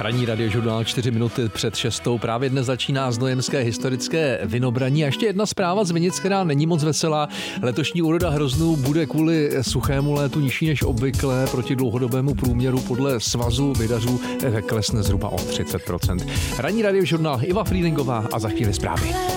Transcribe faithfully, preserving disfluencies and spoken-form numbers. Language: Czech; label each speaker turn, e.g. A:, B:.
A: Ranní radiožurnál čtyři minuty před šestou. Právě dnes začíná znojenské historické vinobraní. A ještě jedna zpráva z Vinic, která není moc veselá. Letošní úroda hroznů bude kvůli suchému létu nižší než obvykle. Proti dlouhodobému průměru podle svazu vinařů klesne zhruba o třicet procent. Ranní radiožurnál, Iva Frýlingová a za chvíli zprávy.